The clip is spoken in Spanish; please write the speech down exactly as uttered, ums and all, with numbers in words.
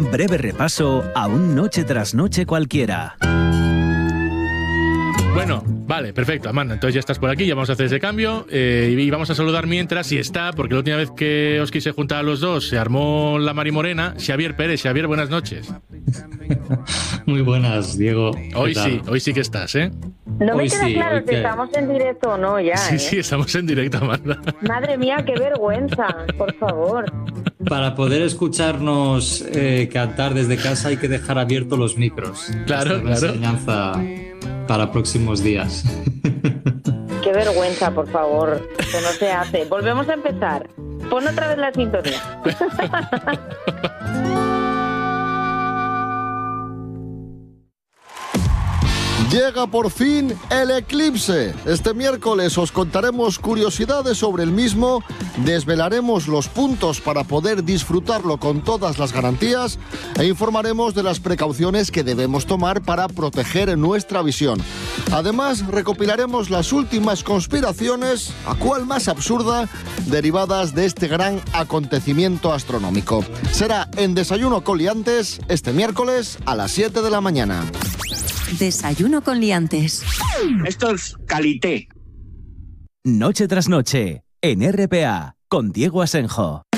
Un breve repaso a un noche tras noche cualquiera. Bueno, vale, perfecto, Amanda, entonces ya estás por aquí, ya vamos a hacer ese cambio eh, y vamos a saludar mientras, si está, porque la última vez que os quise juntar a los dos se armó la Marimorena. Xavier Pérez. Xavier, buenas noches. Muy buenas, Diego. Hoy sí, hoy sí que estás, ¿eh? No me Hoy queda sí, claro hoy si que- estamos en directo o no ya, Sí, ¿eh? sí, estamos en directo, Amanda. Madre mía, qué vergüenza, por favor. Para poder escucharnos eh, cantar desde casa hay que dejar abiertos los micros. Claro, Esta es la claro. enseñanza para próximos días. Qué vergüenza, por favor. Esto no se hace. Volvemos a empezar. Pon otra vez la sintonía. Llega por fin el eclipse. Este miércoles os contaremos curiosidades sobre el mismo, desvelaremos los puntos para poder disfrutarlo con todas las garantías e informaremos de las precauciones que debemos tomar para proteger nuestra visión. Además, recopilaremos las últimas conspiraciones, a cual más absurda, derivadas de este gran acontecimiento astronómico. Será en Desayuno con Liantes este miércoles a las siete de la mañana. Desayuno con liantes. Esto es calité. Noche tras noche, en R P A, con Diego Asenjo.